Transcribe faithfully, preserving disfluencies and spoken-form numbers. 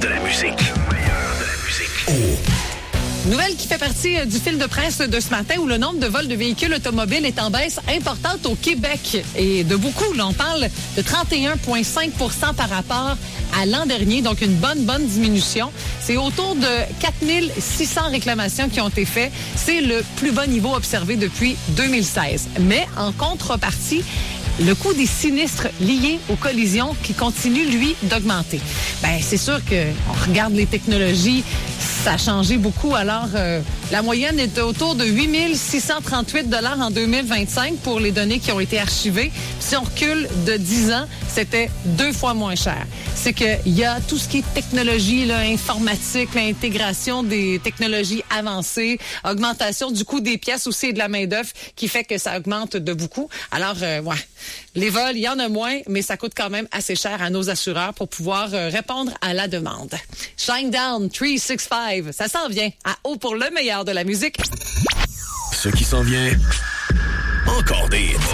de la musique. Le meilleur de la musique. Oh. Nouvelle qui fait partie du fil de presse de ce matin où le nombre de vols de véhicules automobiles est en baisse importante au Québec. Et de beaucoup, là, on parle de trente et un virgule cinq pour cent par rapport à l'an dernier. Donc, une bonne, bonne diminution. C'est autour de quatre mille six cents réclamations qui ont été faites. C'est le plus bas niveau observé depuis deux mille seize. Mais en contrepartie, le coût des sinistres liés aux collisions qui continue, lui, d'augmenter. Ben, c'est sûr que on regarde les technologies, ça a changé beaucoup. Alors, euh, la moyenne est autour de huit mille six cent trente-huit dollars en deux mille vingt-cinq pour les données qui ont été archivées. Si on recule de dix ans, c'était deux fois moins cher. C'est qu'il y a tout ce qui est technologie, là, informatique, l'intégration des technologies avancées, augmentation du coût des pièces aussi et de la main-d'œuvre qui fait que ça augmente de beaucoup. Alors, euh, ouais, les vols, il y en a moins, mais ça coûte quand même assez cher à nos assureurs pour pouvoir euh, répondre à la demande. Shinedown trois cent soixante-quinze, ça s'en vient à haut pour le meilleur de la musique. Ce qui s'en vient, encore des hits.